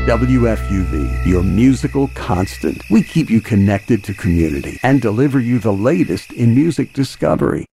WFUV, your musical constant. We keep you connected to community and deliver you the latest in music discovery.